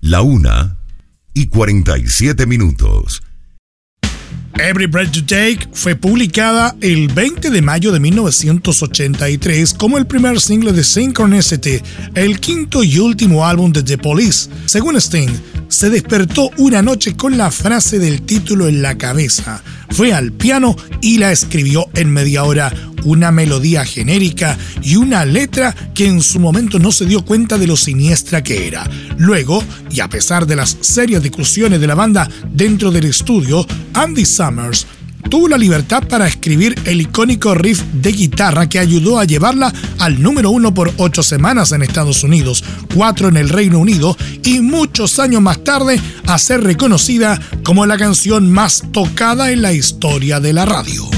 1:47. Every Breath You Take fue publicada el 20 de mayo de 1983 como el primer single de Synchronicity, el quinto y último álbum de The Police. Según Sting, se despertó una noche con la frase del título en la cabeza. Fue al piano y la escribió en media hora. Una melodía genérica y una letra que en su momento no se dio cuenta de lo siniestra que era. Luego, y a pesar de las serias discusiones de la banda dentro del estudio, Andy Summers tuvo la libertad para escribir el icónico riff de guitarra que ayudó a llevarla al número 1 por 8 semanas en Estados Unidos, 4 en el Reino Unido y muchos años más tarde a ser reconocida como la canción más tocada en la historia de la radio.